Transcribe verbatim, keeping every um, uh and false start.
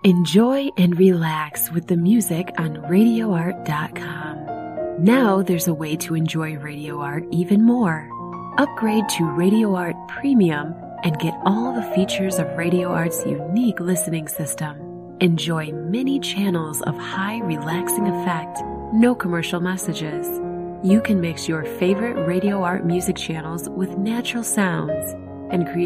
Enjoy and relax with the music on radio art dot com. Now there's a way to enjoy Radio Art even more. Upgrade to Radio Art Premium and get all the features of Radio Art's unique listening system. Enjoy many channels of high relaxing effect, no commercial messages. You can mix your favorite Radio Art music channels with natural sounds and create